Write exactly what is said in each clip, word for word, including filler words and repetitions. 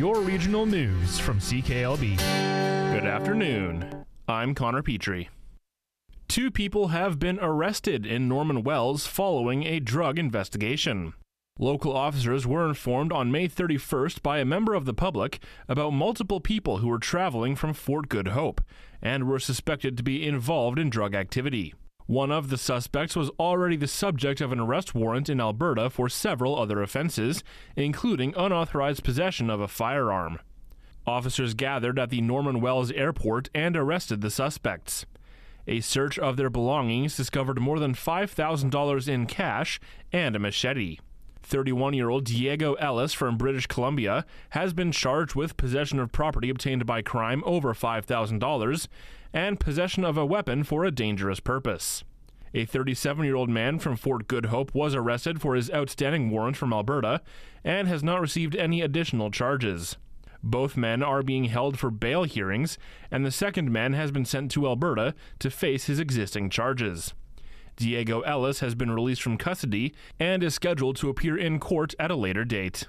your regional news from C K L B. Good afternoon. I'm Connor Petrie. Two people have been arrested in Norman Wells following a drug investigation. Local officers were informed on May thirty-first by a member of the public about multiple people who were traveling from Fort Good Hope and were suspected to be involved in drug activity. One of the suspects was already the subject of an arrest warrant in Alberta for several other offenses, including unauthorized possession of a firearm. Officers gathered at the Norman Wells Airport and arrested the suspects. A search of their belongings discovered more than five thousand dollars in cash and a machete. thirty-one-year-old Diego Ellis from British Columbia has been charged with possession of property obtained by crime over five thousand dollars and possession of a weapon for a dangerous purpose. A thirty-seven-year-old man from Fort Good Hope was arrested for his outstanding warrant from Alberta and has not received any additional charges. Both men are being held for bail hearings, and the second man has been sent to Alberta to face his existing charges. Diego Ellis has been released from custody and is scheduled to appear in court at a later date.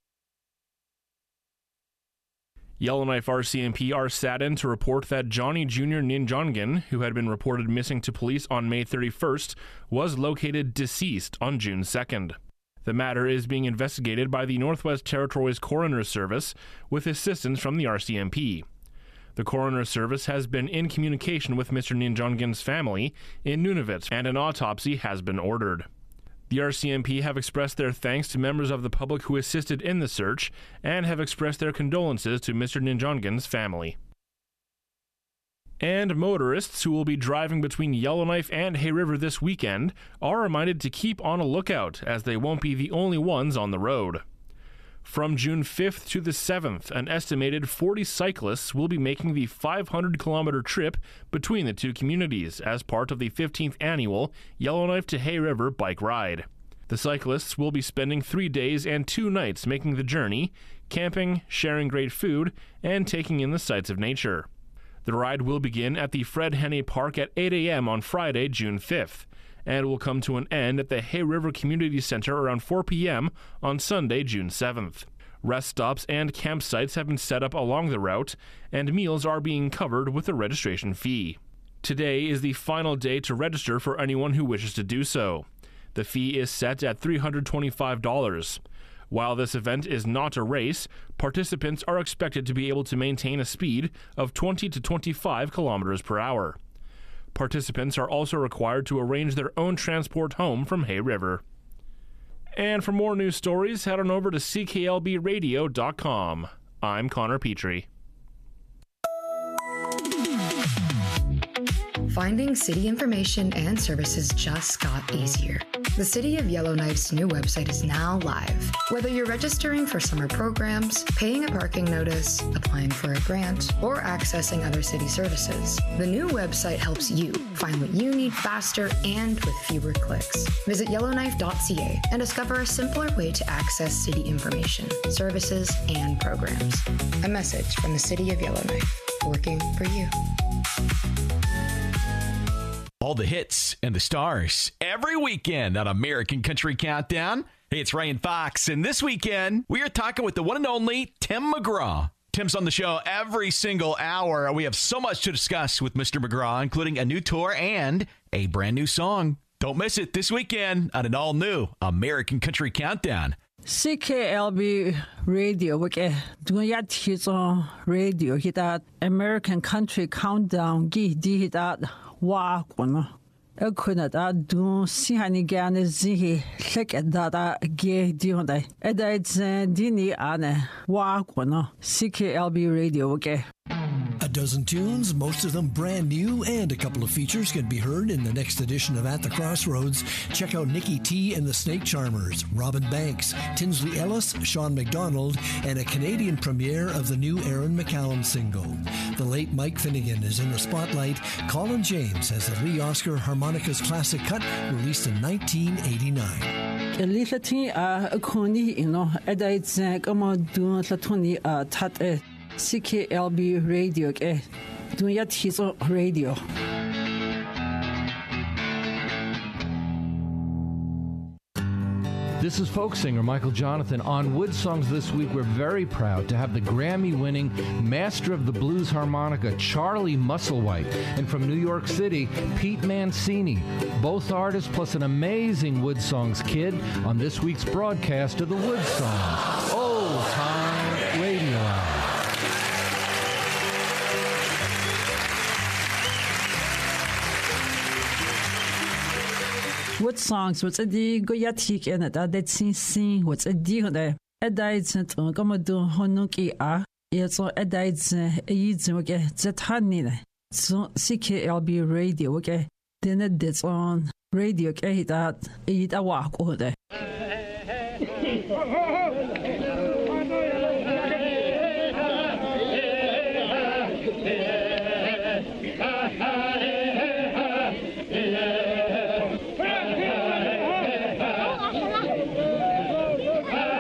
Yellowknife R C M P are saddened to report that Johnny Junior Ninjongan, who had been reported missing to police on May thirty-first, was located deceased on June second. The matter is being investigated by the Northwest Territories Coroner's Service with assistance from the R C M P. The Coroner's Service has been in communication with Mister Ninjongan's family in Nunavut, and an autopsy has been ordered. The R C M P have expressed their thanks to members of the public who assisted in the search and have expressed their condolences to Mister Ninjongan's family. And motorists who will be driving between Yellowknife and Hay River this weekend are reminded to keep on a lookout, as they won't be the only ones on the road. From June fifth to the seventh, an estimated forty cyclists will be making the five hundred kilometer trip between the two communities as part of the fifteenth annual Yellowknife to Hay River bike ride. The cyclists will be spending three days and two nights making the journey, camping, sharing great food, and taking in the sights of nature. The ride will begin at the Fred Henne Park at eight a.m. on Friday, June fifth, and will come to an end at the Hay River Community Center around four p.m. on Sunday, June seventh. Rest stops and campsites have been set up along the route, and meals are being covered with a registration fee. Today is the final day to register for anyone who wishes to do so. The fee is set at three hundred twenty-five dollars. While this event is not a race, participants are expected to be able to maintain a speed of twenty to twenty-five kilometers per hour. Participants are also required to arrange their own transport home from Hay River. And for more news stories, head on over to C K L B radio dot com. I'm Connor Petrie. Finding city information and services just got easier. The City of Yellowknife's new website is now live. Whether you're registering for summer programs, paying a parking notice, applying for a grant, or accessing other city services, the new website helps you find what you need faster and with fewer clicks. Visit yellowknife dot c a and discover a simpler way to access city information, services, and programs. A message from the City of Yellowknife, working for you. All the hits and the stars every weekend on American Country Countdown. Hey, it's Ryan Fox, and this weekend we are talking with the one and only Tim McGraw. Tim's on the show every single hour. We have so much to discuss with Mister McGraw, including a new tour and a brand new song. Don't miss it this weekend on an all-new American Country Countdown. C K L B Radio, okay. Dunya tizo radio hitat American Country Countdown gi di hitat wa kono. Ekuna da dun sihani gane zihi lek data ge dionda. Eda it's dini ane wa kono. C K L B Radio, okay. A dozen tunes, most of them brand new, and a couple of features can be heard in the next edition of At the Crossroads. Check out Nikki T and the Snake Charmers, Robin Banks, Tinsley Ellis, Sean McDonald, and a Canadian premiere of the new Aaron McCallum single. The late Mike Finnegan is in the spotlight. Colin James has the Lee Oscar Harmonicas Classic Cut, released in nineteen eighty-nine. Elithati a koni ino edait kama dun latoni a tat C K L B Radio ke dunya tizo radio. This is folk singer Michael Jonathan. On Wood Songs this week, we're very proud to have the Grammy-winning master of the blues harmonica, Charlie Musselwhite, and from New York City, Pete Mancini. Both artists plus an amazing Wood Songs kid on this week's broadcast of the Wood Songs Old Time Radio Hour. Wood Songs what's a di go yatik and at that sin sin what's a di there a diet on come do honuki a it's a diet a yids okay that honey so C K L B radio okay then it is on radio okay that eat a walk over there.